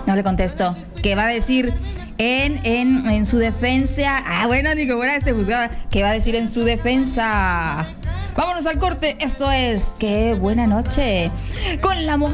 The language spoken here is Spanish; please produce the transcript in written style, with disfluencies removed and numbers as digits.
No le contesto. ¿Qué va a decir en su defensa? Ah, bueno, ni que fuera juzgado. ¿Qué va a decir en su defensa? Vámonos al corte. Esto es Qué buena noche. Con la mujer.